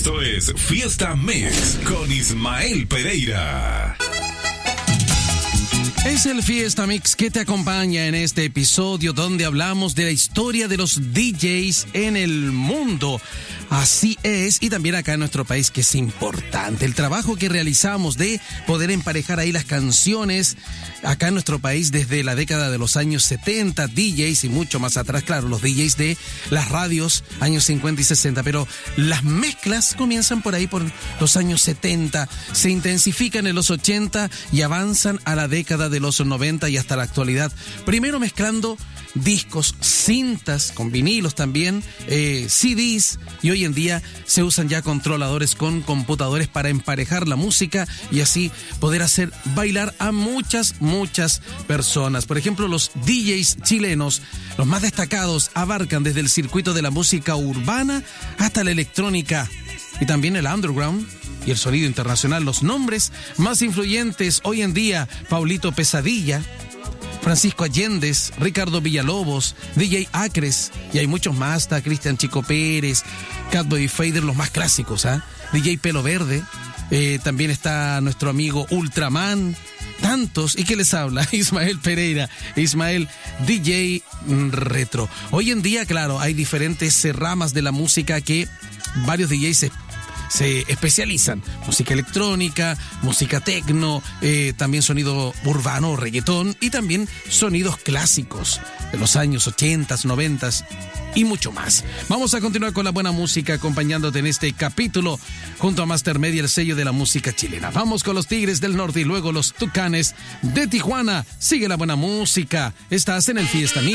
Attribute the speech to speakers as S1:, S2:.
S1: Esto es Fiesta Mix con Ismael Pereira.
S2: Es el Fiesta Mix que te acompaña en este episodio donde hablamos de la historia de los DJs en el mundo. Así es, y también acá en nuestro país, que es importante el trabajo que realizamos de poder emparejar ahí las canciones acá en nuestro país desde la década de los años 70, DJs y mucho más atrás, claro, los DJs de las radios, años 50 y 60, pero las mezclas comienzan por ahí por los años 70, se intensifican en los 80 y avanzan a la década de los 90 y hasta la actualidad. Primero mezclando discos, cintas con vinilos también, CDs, y hoy en día se usan ya controladores con computadores para emparejar la música y así poder hacer bailar a muchas personas. Por ejemplo, los DJs chilenos, los más destacados, abarcan desde el circuito de la música urbana hasta la electrónica y también el underground y el sonido internacional. Los nombres más influyentes hoy en día: Paulito Pesadilla, Francisco Allendez, Ricardo Villalobos, DJ Acres, y hay muchos más, está Cristian Chico Pérez, Catboy Fader, los más clásicos, DJ Pelo Verde, también está nuestro amigo Ultraman, tantos, y que les habla, Ismael Pereira, Ismael DJ Retro. Hoy en día, claro, hay diferentes ramas de la música que varios DJs se especializan: música electrónica, música tecno, también sonido urbano, reggaetón, y también sonidos clásicos de los años 80, 90 y mucho más. Vamos a continuar con la buena música acompañándote en este capítulo junto a Master Media, el sello de la música chilena. Vamos con los Tigres del Norte y luego los Tucanes de Tijuana. Sigue la buena música. Estás en el Fiesta Mix.